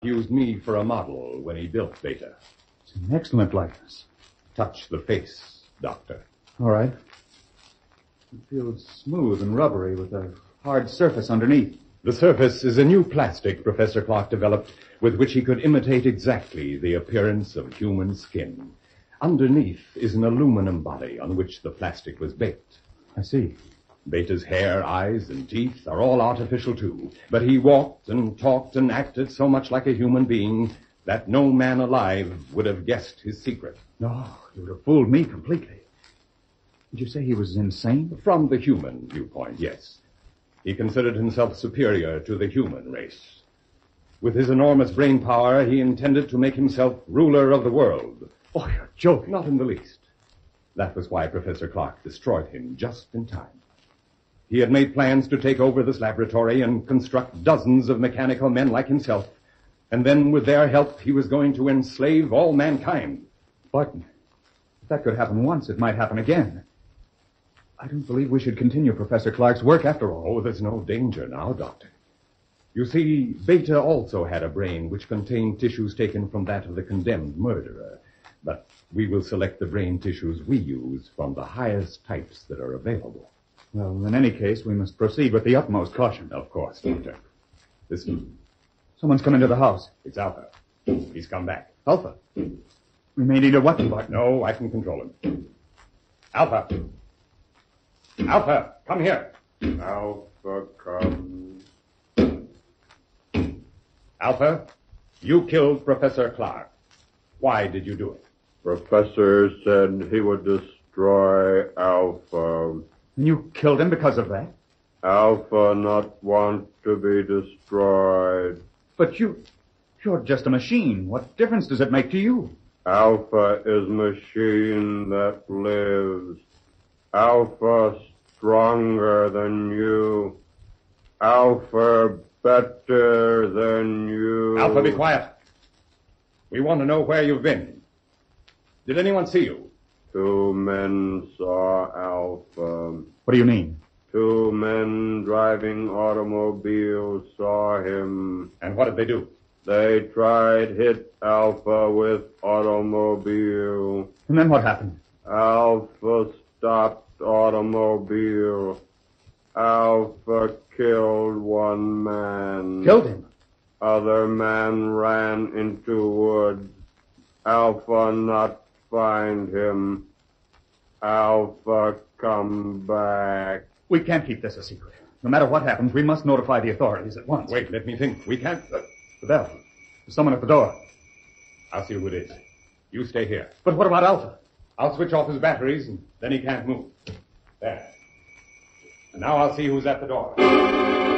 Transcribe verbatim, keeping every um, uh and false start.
used me for a model when he built Beta. It's an excellent likeness. Touch the face, Doctor. All right. It feels smooth and rubbery with a hard surface underneath. The surface is a new plastic Professor Clark developed with which he could imitate exactly the appearance of human skin. Underneath is an aluminum body on which the plastic was baked. I see. Beta's hair, eyes, and teeth are all artificial, too. But he walked and talked and acted so much like a human being that no man alive would have guessed his secret. No, you would have fooled me completely. Did you say he was insane? From the human viewpoint, yes. He considered himself superior to the human race. With his enormous brain power, he intended to make himself ruler of the world. Oh, you're joking. Not in the least. That was why Professor Clark destroyed him just in time. He had made plans to take over this laboratory and construct dozens of mechanical men like himself. And then, with their help, he was going to enslave all mankind. But if that could happen once, it might happen again. I don't believe we should continue Professor Clark's work after all. Oh, there's no danger now, Doctor. You see, Beta also had a brain which contained tissues taken from that of the condemned murderer. But we will select the brain tissues we use from the highest types that are available. Well, in any case, we must proceed with the utmost caution. Of course, Doctor. Listen. Someone's come into the house. It's Alpha. He's come back. Alpha? We may need a weapon, but... No, I can control him. Alpha. Alpha, come here. Alpha comes. Alpha, you killed Professor Clark. Why did you do it? Professor said he would destroy Alpha. And you killed him because of that? Alpha not want to be destroyed. But you... you're just a machine. What difference does it make to you? Alpha is machine that lives. Alpha stronger than you. Alpha better than you. Alpha, be quiet. We want to know where you've been. Did anyone see you? Two men saw Alpha. What do you mean? Two men driving automobiles saw him. And what did they do? They tried hit Alpha with automobile. And then what happened? Alpha stopped automobile. Alpha killed one man. Killed him? Other man ran into woods. Alpha not find him. Alpha come back. We can't keep this a secret. No matter what happens, we must notify the authorities at once. Wait, let me think. We can't... Uh, the bell. There's someone at the door. I'll see who it is. You stay here. But what about Alpha? I'll switch off his batteries, and then he can't move. There. And now I'll see who's at the door.